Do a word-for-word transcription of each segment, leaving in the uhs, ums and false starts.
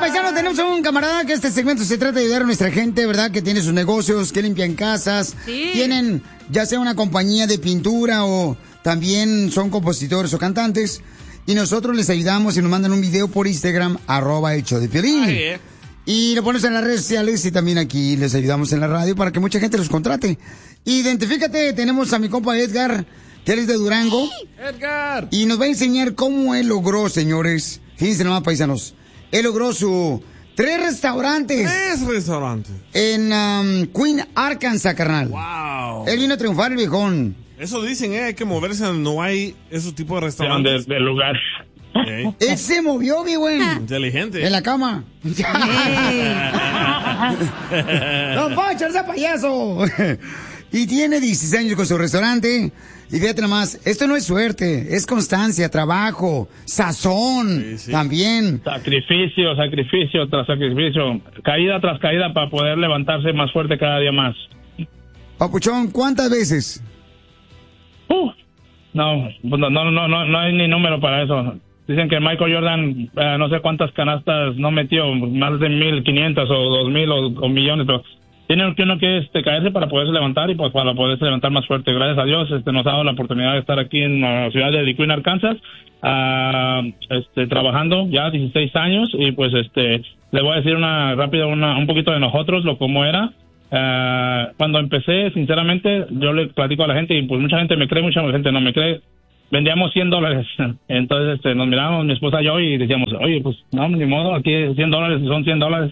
paisano, tenemos a un camarada que este segmento se trata de ayudar a nuestra gente, ¿verdad? Que tiene sus negocios, que limpian casas, Sí. tienen ya sea una compañía de pintura o también son compositores o cantantes. Y nosotros les ayudamos y nos mandan un video por Instagram, arroba el show de Piolín. Ay, eh. Y lo pones en las redes sociales y también aquí les ayudamos en la radio para que mucha gente los contrate. Identifícate, tenemos a mi compa Edgar, que él es de Durango. Edgar. Y nos va a enseñar cómo él logró, señores. Fíjense nomás, paisanos. Él logró su tres restaurantes. Tres restaurantes. En um, Queen, Arkansas, carnal. Wow. Él vino a triunfar, el viejón. Eso dicen, eh, hay que moverse, no hay esos tipos de De, restaurantes. de lugar. Eh, Él se movió, mi güey. Inteligente. En la cama. ¡No, Poncho, no sea payaso! Y tiene dieciséis años con su restaurante. Y fíjate nomás, esto no es suerte, es constancia, trabajo, sazón, Sí, sí. también. Sacrificio, sacrificio tras sacrificio. Caída tras caída para poder levantarse más fuerte cada día más. Papuchón, ¿cuántas veces? Uh, no, pues no, no, no, no, no hay ni número para eso. Dicen que Michael Jordan, eh, no sé cuántas canastas no metió, más de mil quinientas o dos mil o, o millones, pero tiene que uno que este, caerse para poderse levantar y pues para poderse levantar más fuerte. Gracias a Dios este, nos ha dado la oportunidad de estar aquí en la ciudad de Queen, Arkansas, uh, este, trabajando ya dieciséis años y pues este le voy a decir una rápida, una, un poquito de nosotros, lo como era. Uh, cuando empecé, sinceramente, yo le platico a la gente y pues mucha gente me cree, mucha gente no me cree. Vendíamos cien dólares. Entonces este, nos mirábamos, mi esposa y yo, y decíamos, oye, pues no, ni modo, aquí cien dólares son cien dólares.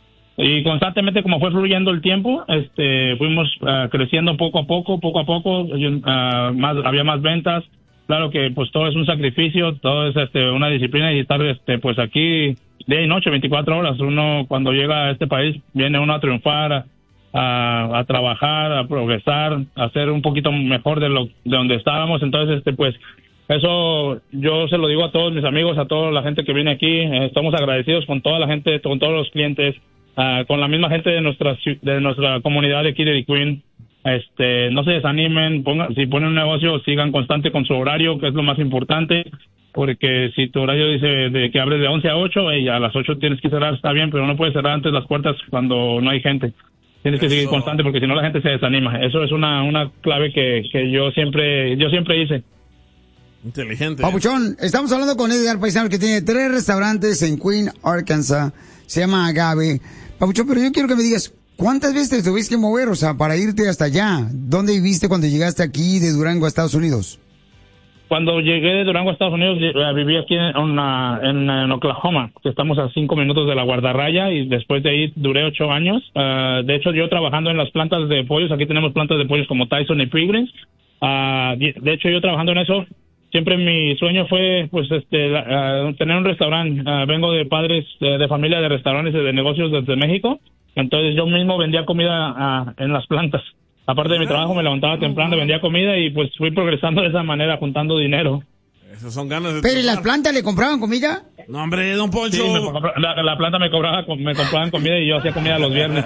Y constantemente, como fue fluyendo el tiempo, este, fuimos uh, creciendo poco a poco, poco a poco, uh, más, había más ventas. Claro que pues todo es un sacrificio, todo es este, una disciplina y estar este, pues aquí día y noche, veinticuatro horas. Uno cuando llega a este país, viene uno a triunfar, a, a, a trabajar, a progresar, a ser un poquito mejor de lo de donde estábamos. Entonces, este pues eso yo se lo digo a todos mis amigos, a toda la gente que viene aquí. Eh, estamos agradecidos con toda la gente, con todos los clientes, uh, con la misma gente de nuestra de nuestra comunidad de aquí de Queen. Este, no se desanimen, pongan, si ponen un negocio, sigan constante con su horario, que es lo más importante. Porque si tu horario dice de que abres de once a ocho, y a las ocho tienes que cerrar, está bien, pero no puedes cerrar antes las puertas cuando no hay gente. Tienes que Eso. seguir constante porque si no la gente se desanima. Eso es una una clave que, que yo siempre yo siempre hice. Inteligente. Papuchón, estamos hablando con Edgar Paisano, que tiene tres restaurantes en Queen, Arkansas. Se llama Agave. Papuchón, pero yo quiero que me digas, ¿cuántas veces te tuviste que mover, o sea, para irte hasta allá? ¿Dónde viviste cuando llegaste aquí de Durango a Estados Unidos? Cuando llegué de Durango a Estados Unidos, viví aquí en, una, en, en Oklahoma, que estamos a cinco minutos de la guardarraya, y después de ahí duré ocho años. Uh, de hecho, yo trabajando en las plantas de pollos, aquí tenemos plantas de pollos como Tyson y Pilgrims. Uh, de hecho, yo trabajando en eso, siempre mi sueño fue, pues, este, uh, tener un restaurante. Uh, vengo de padres de, de familia de restaurantes y de negocios desde México, entonces yo mismo vendía comida uh, en las plantas. Aparte de mi trabajo, me levantaba temprano, vendía comida y pues fui progresando de esa manera, juntando dinero. Esas son ganas de ¿Pero y las plantas le compraban comida? No, hombre, don Poncho. Sí, me, la, la planta me cobraba, me compraban comida y yo hacía comida los viernes.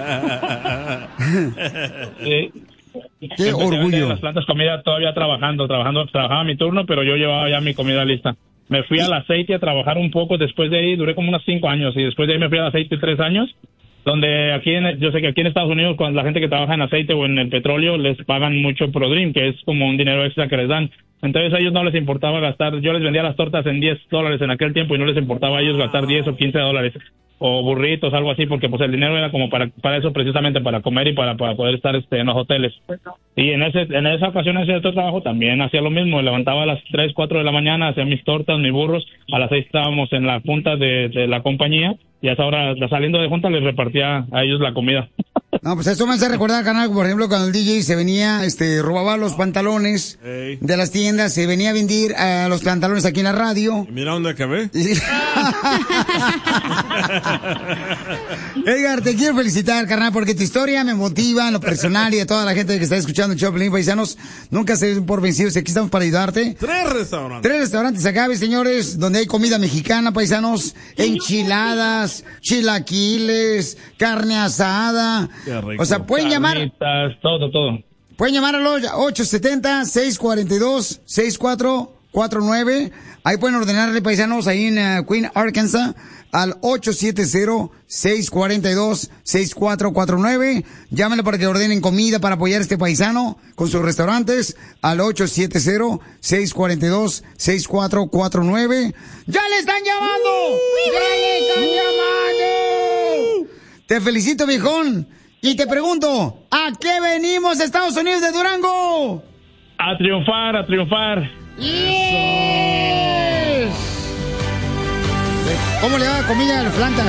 Sí. Qué orgullo. Las plantas comida todavía trabajando, trabajando, trabajaba mi turno, pero yo llevaba ya mi comida lista. Me fui al aceite a trabajar un poco, después de ahí duré como unos cinco años y después de ahí me fui al aceite tres años. Donde aquí, en, yo sé que aquí en Estados Unidos, con la gente que trabaja en aceite o en el petróleo, les pagan mucho ProDream, que es como un dinero extra que les dan. Entonces a ellos no les importaba gastar, yo les vendía las tortas en diez dólares en aquel tiempo y no les importaba a ellos gastar diez o quince dólares. O burritos, algo así, porque pues el dinero era como para para eso, precisamente para comer y para, para poder estar este en los hoteles. Y en ese en esa ocasión, ese otro trabajo también hacía lo mismo, me levantaba a las tres, cuatro de la mañana, hacía mis tortas, mis burros, a las seis estábamos en la junta de, de la compañía y a esa hora, saliendo de junta, les repartía a ellos la comida. No, pues eso me hace recordar, canal, por ejemplo, cuando el D J se venía, este, robaba los pantalones Ey. de las tiendas, se venía a vender uh, los pantalones aquí en la radio. Y mira dónde acabé. Edgar, te quiero felicitar, carnal, porque tu historia me motiva en lo personal y a toda la gente que está escuchando el show de Piolín, paisanos. Nunca se den por vencidos, aquí estamos para ayudarte. Tres restaurantes. Tres restaurantes Agave, señores, donde hay comida mexicana, paisanos, enchiladas, chilaquiles, carne asada. Qué rico. O sea, pueden llamar, Carnitas, todo, todo. pueden llamar al ocho siete cero, seis cuatro dos, seis cuatro cuatro nueve. Ahí pueden ordenarle, paisanos, ahí en uh, Queen, Arkansas, al ocho siete cero, seis cuatro dos, seis cuatro cuatro nueve. Llámenle para que ordenen comida para apoyar a este paisano con sus restaurantes al ocho siete cero, seis cuatro dos, seis cuatro cuatro nueve. ¡Ya le están llamando! ¡Ya le están llamando! Te felicito, viejón. Y te pregunto, ¿a qué venimos, Estados Unidos de Durango? A triunfar, a triunfar. Yes. ¿Cómo le va la comida a las plantas?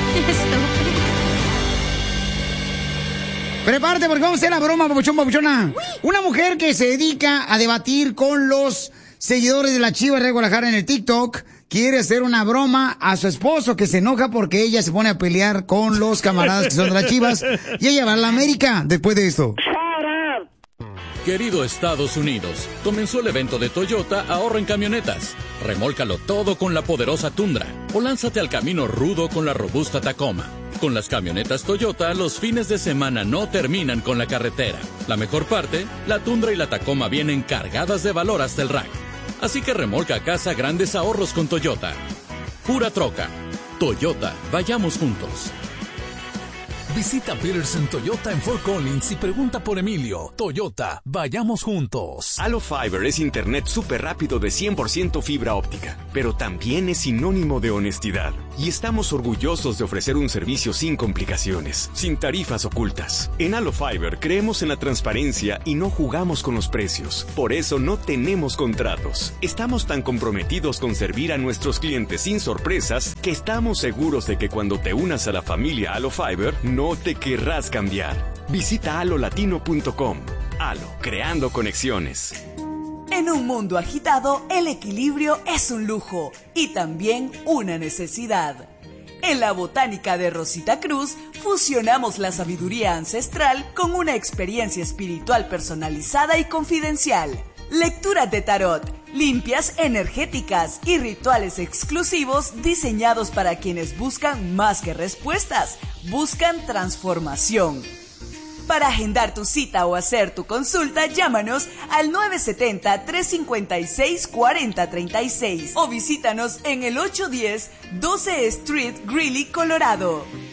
Prepárate porque vamos a hacer la broma, papuchón, papuchona. Una mujer que se dedica a debatir con los seguidores de la Chivas de Guadalajara en el TikTok quiere hacer una broma a su esposo que se enoja porque ella se pone a pelear con los camaradas que son de las Chivas y ella va a la América después de esto. Querido Estados Unidos, comenzó el evento de Toyota Ahorro en Camionetas. Remólcalo todo con la poderosa Tundra o lánzate al camino rudo con la robusta Tacoma. Con las camionetas Toyota, los fines de semana no terminan con la carretera. La mejor parte, la Tundra y la Tacoma vienen cargadas de valor hasta el rack. Así que remolca a casa grandes ahorros con Toyota. Pura troca. Toyota, vayamos juntos. Visita Peterson Toyota en Fort Collins y pregunta por Emilio. Toyota, vayamos juntos. Halo Fiber es internet súper rápido de cien por ciento fibra óptica, pero también es sinónimo de honestidad. Y estamos orgullosos de ofrecer un servicio sin complicaciones, sin tarifas ocultas. En Halo Fiber creemos en la transparencia y no jugamos con los precios. Por eso no tenemos contratos. Estamos tan comprometidos con servir a nuestros clientes sin sorpresas que estamos seguros de que cuando te unas a la familia Halo Fiber, no te querrás cambiar. Visita halo latino punto com. Halo, creando conexiones. En un mundo agitado, el equilibrio es un lujo y también una necesidad. En la Botánica de Rosita Cruz, fusionamos la sabiduría ancestral con una experiencia espiritual personalizada y confidencial. Lecturas de tarot, limpias energéticas y rituales exclusivos diseñados para quienes buscan más que respuestas, buscan transformación. Para agendar tu cita o hacer tu consulta, llámanos al nueve siete cero, tres cinco seis, cuatro cero tres seis o visítanos en el ocho diez doce Street, Greeley, Colorado.